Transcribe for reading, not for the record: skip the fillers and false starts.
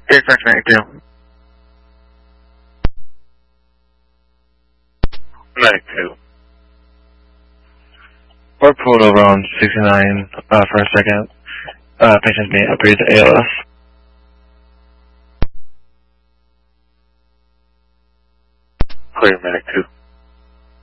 Dispatch Medic 2. Medic 2. We're pulled over on 69 for a second. Patient's being upgraded to ALS. Clear, Medic 2.